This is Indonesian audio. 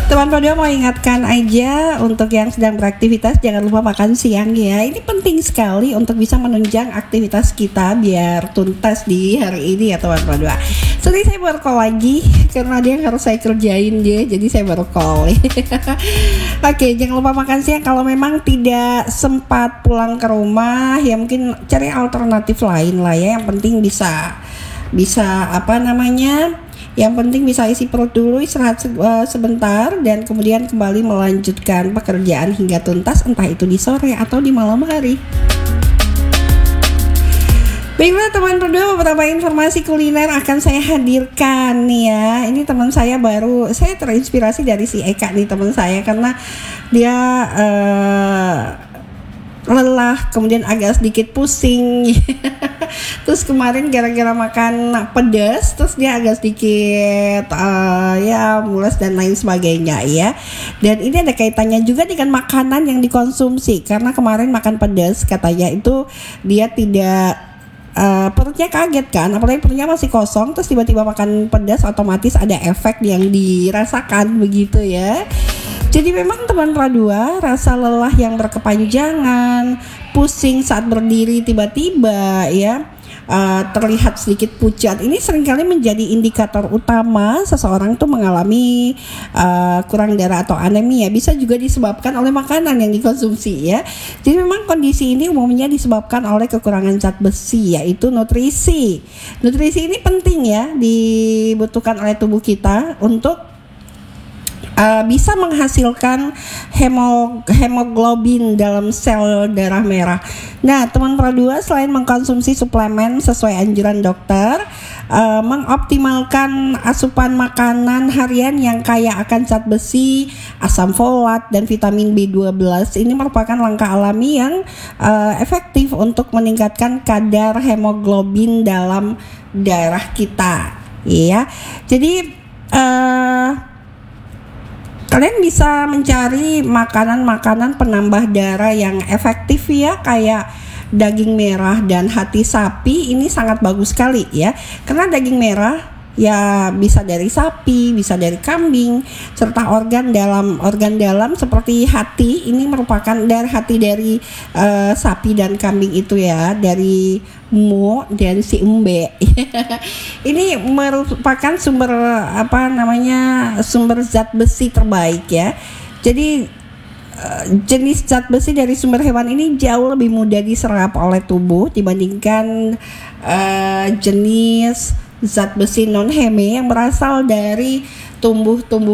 Teman Podio mau ingatkan aja untuk yang sedang beraktivitas jangan lupa makan siang ya. Ini penting sekali untuk bisa menunjang aktivitas kita biar tuntas di hari ini ya teman Podio. Sorry saya baru call lagi karena dia harus saya kerjain dia, jadi saya baru call. Oke, jangan lupa makan siang. Kalau memang tidak sempat pulang ke rumah ya mungkin cari alternatif lain lah ya. Yang penting bisa yang penting bisa isi perut dulu, istirahat sebentar dan kemudian kembali melanjutkan pekerjaan hingga tuntas, entah itu di sore atau di malam hari. Baiklah teman berdua, beberapa informasi kuliner akan saya hadirkan nih ya. Ini teman saya saya terinspirasi dari si Eka nih teman saya, karena dia lelah, kemudian agak sedikit pusing. Terus kemarin gara-gara makan pedas, terus dia agak sedikit mules dan lain sebagainya ya. Dan ini ada kaitannya juga dengan makanan yang dikonsumsi, karena kemarin makan pedas katanya itu dia tidak perutnya kaget kan, apalagi perutnya masih kosong, terus tiba-tiba makan pedas otomatis ada efek yang dirasakan begitu ya. Jadi memang teman Radua, rasa lelah yang berkepanjangan, pusing saat berdiri tiba-tiba ya, terlihat sedikit pucat, ini seringkali menjadi indikator utama seseorang tuh mengalami kurang darah atau anemia. Bisa juga disebabkan oleh makanan yang dikonsumsi ya. Jadi memang kondisi ini umumnya disebabkan oleh kekurangan zat besi, yaitu nutrisi. Nutrisi ini penting ya, dibutuhkan oleh tubuh kita untuk bisa menghasilkan hemoglobin dalam sel darah merah. Nah, teman Pradua selain mengkonsumsi suplemen sesuai anjuran dokter, mengoptimalkan asupan makanan harian yang kaya akan zat besi, asam folat, dan vitamin B12 ini merupakan langkah alami yang efektif untuk meningkatkan kadar hemoglobin dalam darah kita. Ya, jadi kalian bisa mencari makanan-makanan penambah darah yang efektif ya, kayak daging merah dan hati sapi. Ini sangat bagus sekali ya, karena daging merah ya bisa dari sapi, bisa dari kambing, serta organ dalam seperti hati ini merupakan hati dari sapi dan kambing itu ya, dari Mo dan si Umbe. Ini merupakan sumber zat besi terbaik ya. Jadi jenis zat besi dari sumber hewan ini jauh lebih mudah diserap oleh tubuh dibandingkan jenis zat besi non heme yang berasal dari tumbuh-tumbuhan